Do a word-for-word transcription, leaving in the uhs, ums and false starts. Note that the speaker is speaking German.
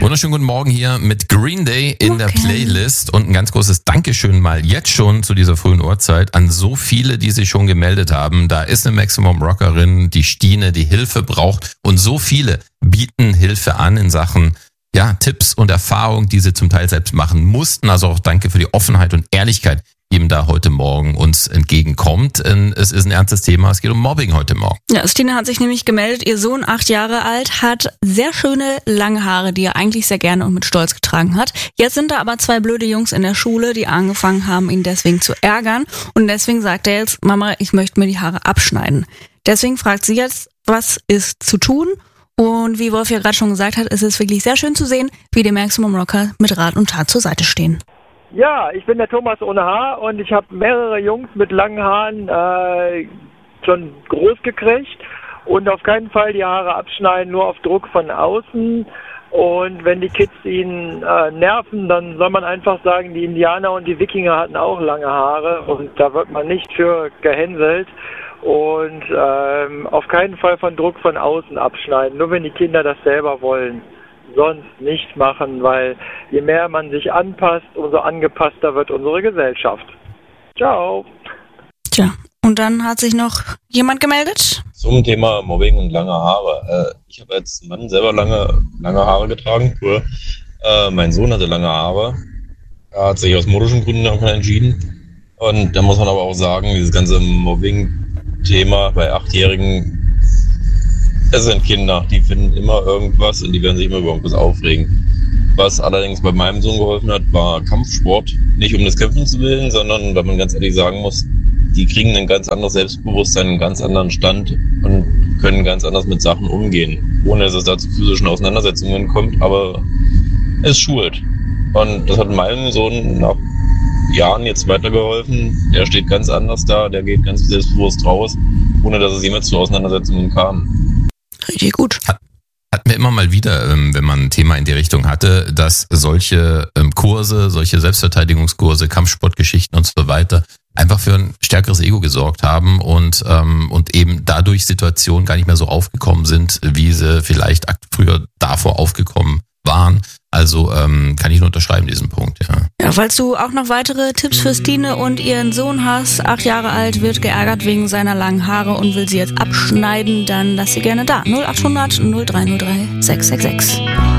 Wunderschönen guten Morgen hier mit Green Day in der Playlist und ein ganz großes Dankeschön mal jetzt schon zu dieser frühen Uhrzeit an so viele, die sich schon gemeldet haben. Da ist eine Maximum Rockerin, die Stine, die Hilfe braucht und so viele bieten Hilfe an in Sachen ja, Tipps und Erfahrungen, die sie zum Teil selbst machen mussten. Also auch danke für die Offenheit und Ehrlichkeit, die ihm da heute Morgen uns entgegenkommt. Es ist ein ernstes Thema, es geht um Mobbing heute Morgen. Ja, Stine hat sich nämlich gemeldet, ihr Sohn, acht Jahre alt, hat sehr schöne lange Haare, die er eigentlich sehr gerne und mit Stolz getragen hat. Jetzt sind da aber zwei blöde Jungs in der Schule, die angefangen haben, ihn deswegen zu ärgern. Und deswegen sagt er jetzt, Mama, ich möchte mir die Haare abschneiden. Deswegen fragt sie jetzt, was ist zu tun? Und wie Wolf ja gerade schon gesagt hat, ist es wirklich sehr schön zu sehen, wie die Maximum Rocker mit Rat und Tat zur Seite stehen. Ja, ich bin der Thomas ohne Haar und ich habe mehrere Jungs mit langen Haaren äh, schon groß gekriegt und auf keinen Fall die Haare abschneiden, nur auf Druck von außen. Und wenn die Kids ihn äh, nerven, dann soll man einfach sagen, die Indianer und die Wikinger hatten auch lange Haare und da wird man nicht für gehänselt. Und ähm, auf keinen Fall von Druck von außen abschneiden, nur wenn die Kinder das selber wollen. Sonst nicht machen, weil je mehr man sich anpasst, umso angepasster wird unsere Gesellschaft. Ciao. Tja, und dann hat sich noch jemand gemeldet? Zum Thema Mobbing und lange Haare. Äh, ich habe als Mann selber lange, lange Haare getragen. Früher. Äh, mein Sohn hatte lange Haare. Er hat sich aus modischen Gründen davon entschieden. Und da muss man aber auch sagen, dieses ganze Mobbing-Thema bei Achtjährigen, es sind Kinder, die finden immer irgendwas und die werden sich immer über irgendwas aufregen. Was allerdings bei meinem Sohn geholfen hat, war Kampfsport. Nicht um des Kämpfens willen, sondern weil man ganz ehrlich sagen muss, die kriegen ein ganz anderes Selbstbewusstsein, einen ganz anderen Stand und können ganz anders mit Sachen umgehen. Ohne dass es da zu physischen Auseinandersetzungen kommt, aber es schult. Und das hat meinem Sohn nach Jahren jetzt weitergeholfen. Der steht ganz anders da, der geht ganz selbstbewusst raus, ohne dass es jemals zu Auseinandersetzungen kam. Richtig gut. Hat, hatten wir immer mal wieder, wenn man ein Thema in die Richtung hatte, dass solche Kurse, solche Selbstverteidigungskurse, Kampfsportgeschichten und so weiter einfach für ein stärkeres Ego gesorgt haben und ähm, und eben dadurch Situationen gar nicht mehr so aufgekommen sind, wie sie vielleicht früher davor aufgekommen waren. Also ähm, kann ich nur unterschreiben, diesen Punkt, ja. Ja, falls du auch noch weitere Tipps für Stine und ihren Sohn hast, acht Jahre alt, wird geärgert wegen seiner langen Haare und will sie jetzt abschneiden, dann lass sie gerne da. null acht hundert null drei null drei sechs sechs sechs.